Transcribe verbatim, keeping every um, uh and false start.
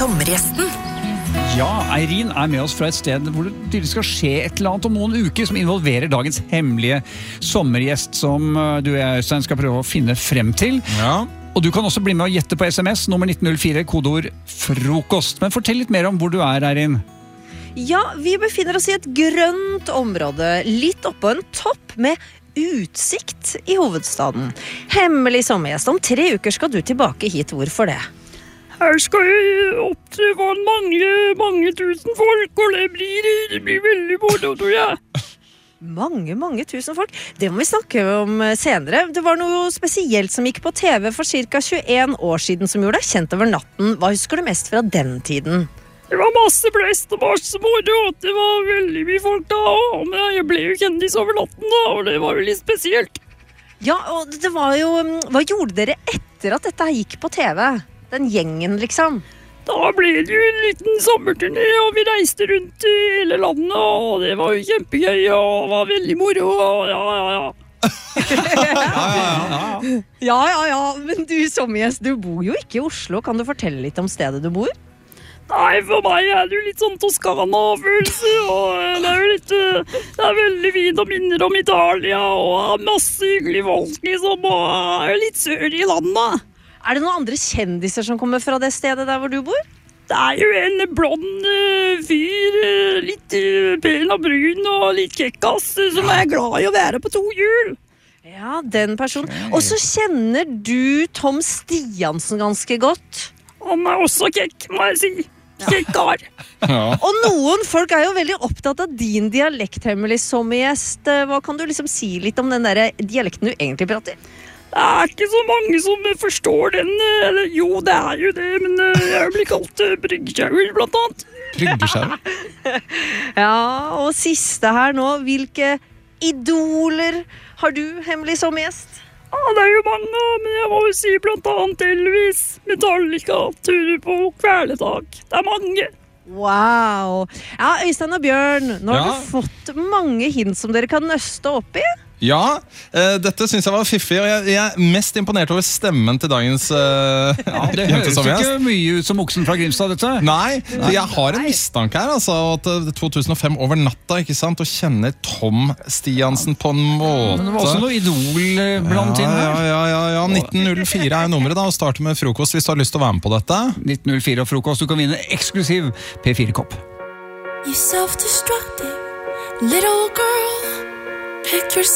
sommergjesten. Ja, Eirin er med oss fra et sted hvor det skal skje et eller annet om noen uker som involverer dagens hemmelige sommergjest som du og jeg, Øystein, skal prøve å finne frem til. Ja. Og du kan også bli med og gjette på sms, nummer nitten null fire, kodeord frokost. Men fortell litt mer om hvor du er, Eirin. Ja, vi befinner oss i et grønt område, litt oppå en topp med utsikt i hovedstaden. Hemmelig sommergjest. Om tre uker skal du tilbake hit. Hvorfor det? Her skal jeg opptre for mange, mange tusen folk, og det blir, det blir veldig moro, tror jeg. Mange, mange tusen folk. Det må vi snakke om senere. Det var noe spesielt som gikk på T V for ca. tjueen år siden som gjorde deg kjent over natten. Hva husker du mest fra den tiden? Det var masse blest og masse moro, og det var veldig mye folk da, men jeg ble jo kjendis over natten da, og det var jo litt spesielt. Ja, og det var jo... Hva gjorde dere etter at dette gikk på T V? Den gjengen, liksom. Da ble det jo en liten sommerturné, og vi reiste rundt i hele landet, og det var jo kjempegøy, og var veldig moro, og ja, ja, ja. Ja, ja, ja. Ja, ja, ja, men du sommergjest, du bor jo ikke i Oslo. Kan du fortelle litt om stedet du bor? Nei, for meg er det jo litt sånn Toskana-følelse, og det er jo litt, det er veldig fint og minner om Italia, og masse hyggelige folk, liksom, og er jo litt sør i landet. Er det noen andre kjendiser som kommer fra det stedet der hvor du bor? Det er jo en blond uh, fyr, uh, litt uh, pen og brun og litt kekkas, uh, som er glad i å være på to hjul. Ja, den personen. Og så kjenner du Tom Stiansen ganske godt. Han er også kekk, må jeg si. Kekkar. Ja. Og noen folk er jo veldig opptatt av din dialekt, hemmelig sommergjest. Hva kan du liksom si litt om den der dialekten du egentlig prater? Det er ikke så mange som forstår den. Eller, jo, det er jo det, men jeg blir kalt bryggsjauer, blant annet. Bryggesjauer. Ja, og siste her nå. Hvilke idoler har du, hemmelig sommergjest? Ja, det er jo mange, men jeg må jo si blant annet Elvis, Metallica, Turer på Kvelertak. Det er mange. Wow. Ja, Øystein og Bjørn, nå har Ja. du fått mange hint som dere kan nøste opp i. Ja, eh, dette synes jeg var fiffig, og jeg, jeg er mest imponert over stemmen til dagens eh, Ja, det høres jentesommergjest. ikke mye ut som oksen fra Grimstad, dette. Nei, for jeg har en mistanke her, altså, at eh, to tusen og fem over natta, ikke sant, og kjenner Tom Stiansen på en måte. Men det var også noe idol eh, blant inn ja, her. ja, ja, ja, nitten null fire er nummeret da, og starter med frokost hvis du har lyst til å være med på dette. nitten null fire og frokost, du kan vinne eksklusiv P fire-kopp. You self-destructive little girl, pick yourself